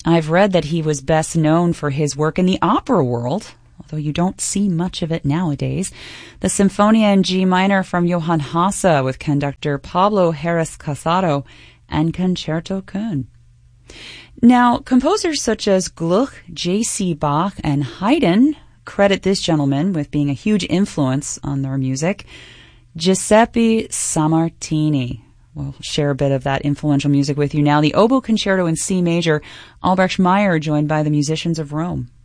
I've read that he was best known for his work in the opera world, although you don't see much of it nowadays. The Sinfonia in G minor from Johann Hasse with conductor Pablo Heras Casado and Concerto Köln. Now, composers such as Gluck, J.C. Bach, and Haydn credit this gentleman with being a huge influence on their music. Giuseppe Sammartini. We'll share a bit of that influential music with you now. The Oboe Concerto in C major, Albrecht Meyer joined by the musicians of Rome.